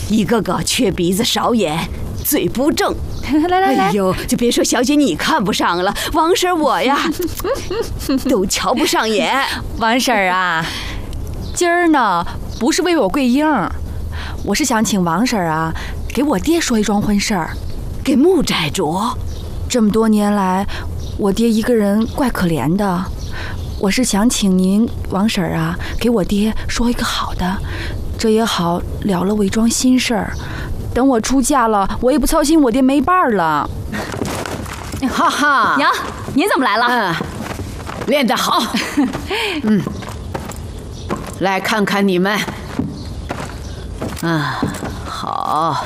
一个个缺鼻子少眼，嘴不正。 来， 哎呦，就别说小姐你看不上了，王婶我呀，都瞧不上眼。 王婶儿啊，今儿呢不是为我跪应，我是想请王婶儿啊给我爹说一桩婚事儿。 给穆寨主， 这么多年来，我爹一个人怪可怜的，我是想请您王婶儿啊给我爹说一个好的，这也好了了我一桩心事儿。等我出嫁了，我也不操心我爹没伴儿了。 哈哈， 娘，您怎么来了？ 练得好。来看看你们。好，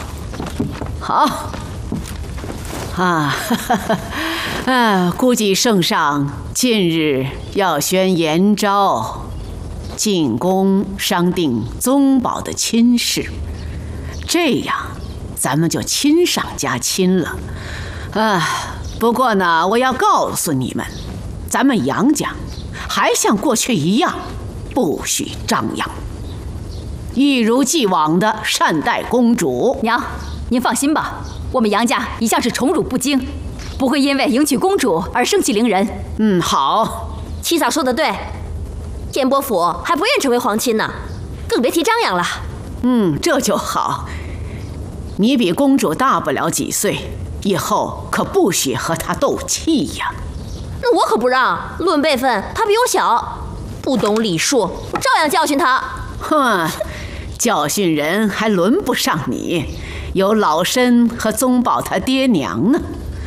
估计圣上近日要宣延诏，进宫商定宗保的亲事，这样咱们就亲上加亲了。不过呢，我要告诉你们，咱们杨家还像过去一样，不许张扬，一如既往的善待公主。 娘，您放心吧，我们杨家一向是宠辱不惊，不会因为迎娶公主而生气凌人。 好。 七嫂说的对，燕伯府还不愿成为皇亲呢，更别提张扬了。 这就好。你比公主大不了几岁，以后可不许和她斗气呀。 那我可不让，论辈分她比我小，不懂礼数，我照样教训她。 教训人还轮不上你，有老身和宗保他爹娘呢。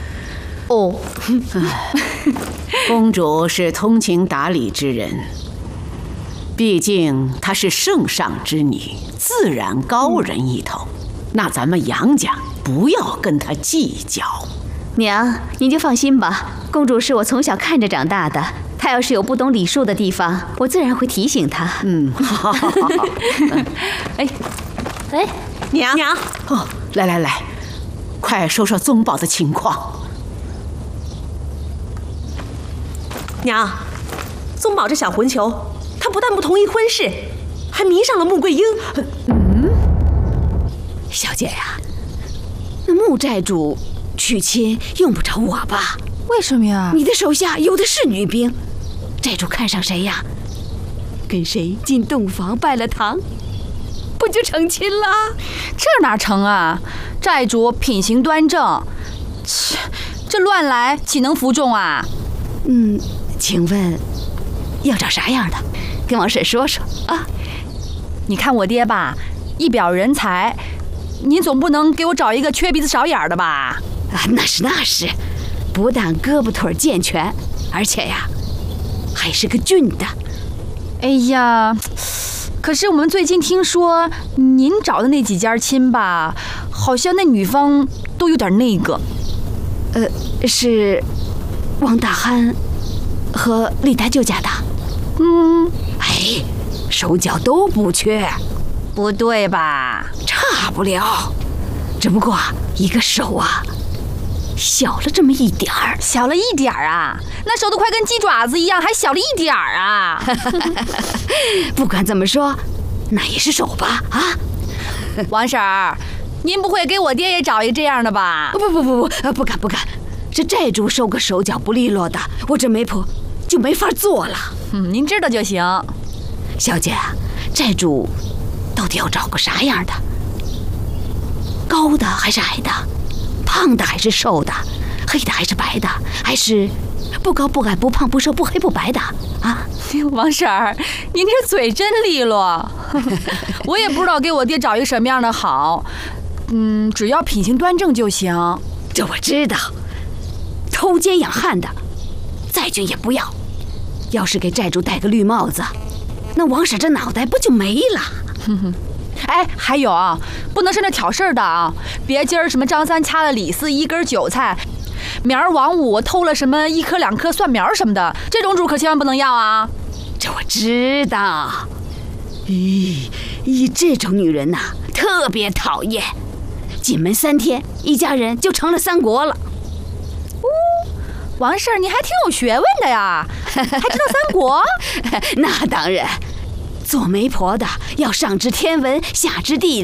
公主是通情达理之人，毕竟她是圣上之女，自然高人一头。那咱们杨家不要跟她计较。 娘，您就放心吧，公主是我从小看着长大的，她要是有不懂礼数的地方，我自然会提醒她。 好。 娘， 来，快说说宗保的情况。 娘，宗保这小混球，他不但不同意婚事，还迷上了穆桂英。 小姐呀，那穆寨主娶亲用不着我吧？ 为什么呀？ 你的手下有的是女兵，寨主看上谁呀？跟谁进洞房拜了堂，不就成亲了？ 这哪成啊？寨主品行端正，这乱来岂能服众啊？ 请问要找啥样的？跟王婶说说啊。 你看我爹吧，一表人才，您总不能给我找一个缺鼻子少眼的吧？ 那是，不但胳膊腿健全，而且呀，还是个俊的。 哎呀，可是我们最近听说您找的那几家亲吧，好像那女方都有点那个。 是王大憨和李大舅家的。手脚都不缺。 不对吧？ 差不了，只不过一个手啊小了这么一点儿。 小了一点儿啊？那手都快跟鸡爪子一样，还小了一点儿啊？ 不管怎么说，那也是手吧？ 王婶儿，您不会给我爹也找一个这样的吧？ 不敢。这寨主收个手脚不利落的，我这媒婆就没法做了。 您知道就行。 小姐，寨主到底要找个啥样的？高的还是矮的？胖的还是瘦的？黑的还是白的？还是不高不矮不胖不瘦不黑不白的啊？ 王婶儿，您这嘴真利落。我也不知道给我爹找一个什么样的好，只要品行端正就行。 这我知道，偷奸养汉的再俊也不要。要是给寨主戴个绿帽子，那王婶这脑袋不就没了？ 还有啊，不能是那挑事儿的啊！别今儿什么张三掐了李四一根韭菜，明儿王五偷了什么1颗2颗蒜苗什么的，这种主可千万不能要啊！ 这我知道。这种女人呐，特别讨厌。进门3天，一家人就成了3国了。 王婶儿，你还挺有学问的呀，还知道3国？ 那当然，做媒婆的要上知天文，下知地理。